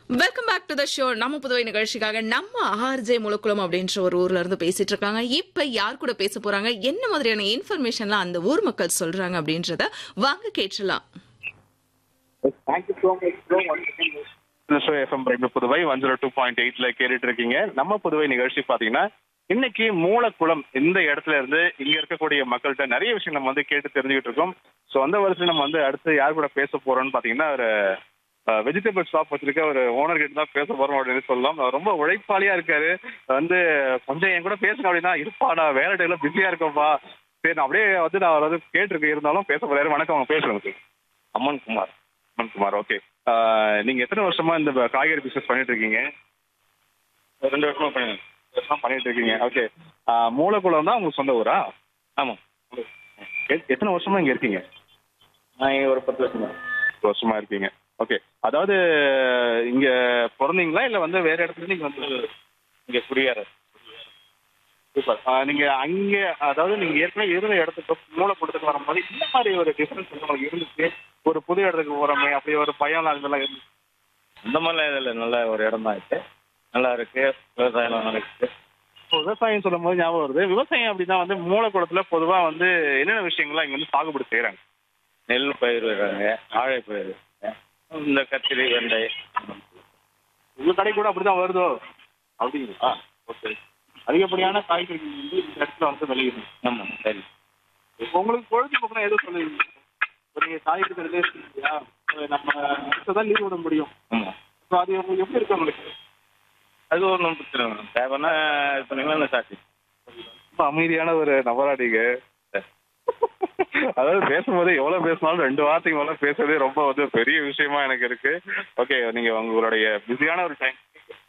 Welcome back to the show. நம்ம புதுவை நிகழ்ச்சிக்காக நம்ம ஆர்ஜே முலக்குளம் அப்படின்ற ஒரு ஊர்ல இருந்து பேசிட்டு இருக்காங்க. இப்ப யார் கூட பேச போறாங்க, என்ன மாதிரியான இன்ஃபர்மேஷன்லாம் அந்த ஊர் மக்கள் சொல்றாங்க அப்படின்றத வாங்க கேட்கலாம். புதுவை 102.8 கேட்டுட்டு இருக்கீங்க. நம்ம புதுவை நிகழ்ச்சி பாத்தீங்கன்னா இன்னைக்கு மூலக்குளம் இந்த இடத்துல இருந்து இங்க இருக்கக்கூடிய மக்கள்கிட்ட நிறைய விஷயம் நம்ம கேட்டு தெரிஞ்சுக்கிட்டு இருக்கோம். ஸோ அந்த வருஷம் நம்ம அடுத்து யார் கூட பேச போறோம்னு பாத்தீங்கன்னா ஒரு வெஜிடபிள் ஷாப் வச்சிருக்க ஒரு ஓனர் கிட்ட தான் பேச போறோம் அப்படின்னு சொல்லலாம். ரொம்ப உழைப்பாளியா இருக்காரு. கொஞ்சம் என் கூட பேசுங்க அப்படின்னா இருப்பா, நான் வேலை டைம்ல பிஸியா இருக்கோம்ப்பா, சரி நான் அப்படியே நான் கேட்டிருக்கேன், இருந்தாலும் பேச போறாரு. வணக்கம், அவங்க பேசுறேன். அம்மன் குமார். ஓகே, நீங்க எத்தனை வருஷமா இந்த காய்கறி பிசினஸ் பண்ணிட்டு இருக்கீங்க? 2 வருஷமா பண்ணிட்டு இருக்கீங்க. ஓகே, மூலக்குளம் தான் உங்க சொந்த ஊரா? ஆமாம். எத்தனை வருஷமா இங்க இருக்கீங்க? நான் இங்க ஒரு 10 வருஷமா இருக்கீங்க. ஓகே, அதாவது இங்க பிறந்தீங்களா இல்ல வேற இடத்துல நீங்க இங்க குடியார? சூப்பர். நீங்க அங்க அதாவது நீங்க ஏற்கனவே இருந்த இடத்துக்கு மூலக்குளத்துக்கு வரும்போது இந்த மாதிரி ஒரு டிஃபரன்ஸ் உங்களுக்கு இருந்துச்சு? ஒரு புது இடத்துக்கு போறோமே அப்படி ஒரு பயம் அதெல்லாம் இருந்துச்சு? இந்த மாதிரிலாம் இதில் நல்ல ஒரு இடம் தான் இருக்கு, நல்லா இருக்கு, விவசாயம் நல்லா இருக்கு. இப்போ விவசாயம் சொல்லும் போது ஞாபகம் வருது. விவசாயம் அப்படின்னா மூலக்குளத்துல பொதுவா என்னென்ன விஷயங்கள்லாம் இங்க சாகுபடி செய்யறாங்க? நெல் பயிர் விடுறாங்க, வாழை பயிர், இந்த கத்திரி, வெண்டை. உங்க கடை கூட அப்படிதான் வருதோ? அப்படிங்களா? ஓகே. அதிகப்படியான காய்கறி இந்த இடத்துல விளையுது. ஆமாம், சரி. இப்போ உங்களுக்கு பொழுதுபோக்குனா எதுவும் சொல்லுவீங்க? ஒரு காய்கறி கடையிலே இல்லையா, நம்ம தான் லீவ் விட முடியும். ஆமாம். ஸோ அது உங்களுக்கு எப்படி இருக்கு? உங்களுக்கு அது ஒன்றும் பிரச்சனை இல்லை, தேவைன்னா இது பண்ணிங்களா சாட்சி. ரொம்ப அமைதியான ஒரு நபரா நீங்க. அதாவது பேசும்போது எவ்வளவு பேசினாலும் 2 வார்த்தைக்கு மேல பேசுறதே ரொம்ப பெரிய விஷயமா எனக்கு இருக்கு. ஓகே, நீங்க உங்களுடைய பிஸியான ஒரு டைம்.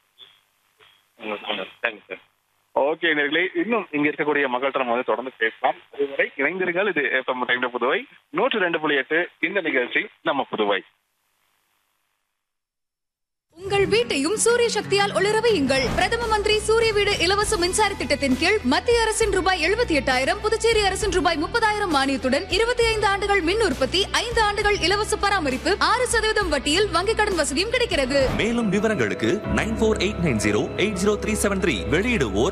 Thank you sir. ஓகே நேர்களே, இன்னும் இங்க இருக்கக்கூடிய மக்கள்கிட்ட நம்ம தொடர்ந்து பேசலாம். அதுவரை இணைந்திருங்கள். இது FM டைம் புதுவை 102.8. இந்த நிகழ்ச்சி நம்ம புதுவை. உங்கள் வீட்டையும் சூரிய சக்தியால் ஒளிர வையுங்கள். பிரதம மந்திரி சூரிய வீடு இலவச மின்சார திட்டத்தின் கீழ் மத்திய அரசின் ரூபாய் 78,000, புதுச்சேரி அரசின் ரூபாய் 30,000 மானியத்துடன் 25 ஆண்டுகள் மின் உற்பத்தி, 5 ஆண்டுகள் இலவச பராமரிப்பு, 6% வட்டியில் வங்கிக் கடன் வசதியும் கிடைக்கிறது. மேலும் விவரங்களுக்கு 9489080373 வெளியிடுவோர்